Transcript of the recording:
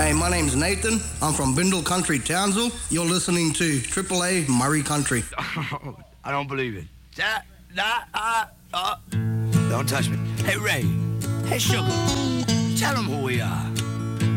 Hey, my name's Nathan. I'm from Bindle Country, Townsville. You're listening to Triple A Murray Country. I don't believe it. Don't touch me. Hey, Ray. Hey, Sugar. Tell them who we are.